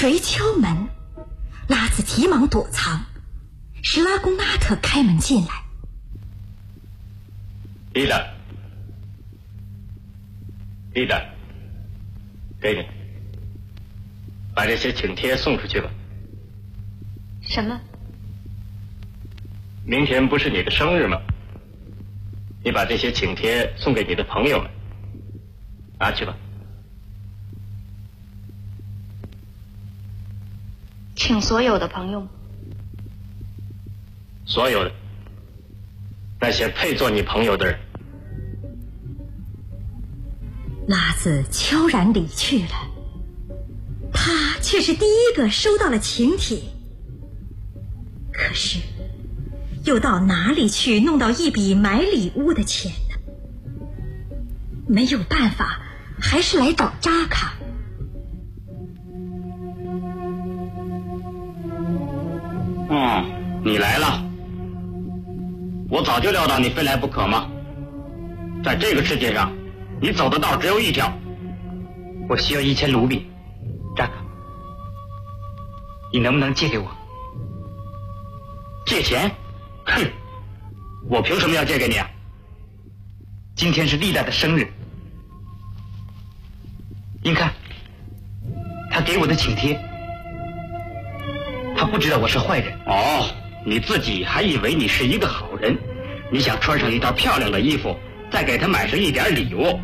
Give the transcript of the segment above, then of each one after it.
谁敲门？拉兹急忙躲藏，是拉贡纳特开门进来。 丽达，给你，把这些请帖送出去吧。 什么？ 明天不是你的生日吗？你把这些请帖送给你的朋友们，拿去吧。 请所有的朋友， 所有的那些配做你朋友的人。 拉兹悄然离去了，他却是第一个收到了请帖。可是又到哪里去弄到一笔买礼物的钱呢？没有办法，还是来找扎卡。 你来了，我早就料到你非来不可嘛。在这个世界上，你走的道只有一条。 我需要1000卢比，扎卡，你能不能借给我？ 借钱？哼，我凭什么要借给你啊？ 今天是丽达的生日，您看，他给我的请帖，他不知道我是坏人。 哦，你自己还以为你是一个好人，你想穿上一套漂亮的衣服，再给他买上一点礼物。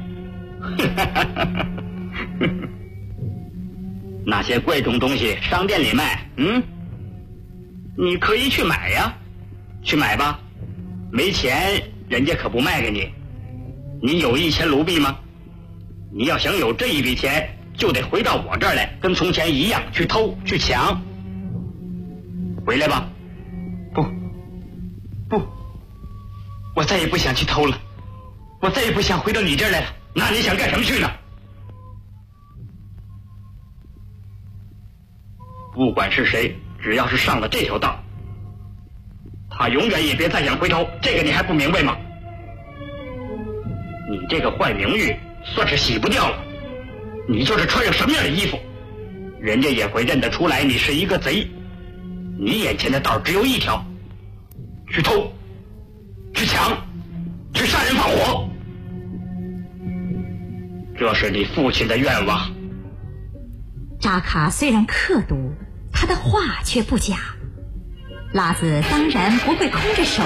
那些贵重东西商店里卖，你可以去买呀，去买吧。没钱人家可不卖给你。你有1000卢比吗？你要想有这一笔钱，就得回到我这儿来，跟从前一样去偷去抢。回来吧。 不，我再也不想去偷了，我再也不想回到你这儿来了。 那你想干什么去呢？不管是谁，只要是上了这条道，他永远也别再想回头，这个你还不明白吗？你这个坏名誉算是洗不掉了，你就是穿上什么样的衣服，人家也会认得出来你是一个贼。你眼前的道只有一条，去偷，去抢，去杀人放火，这是你父亲的愿望。 扎卡虽然刻毒，他的话却不假。拉兹当然不会空着手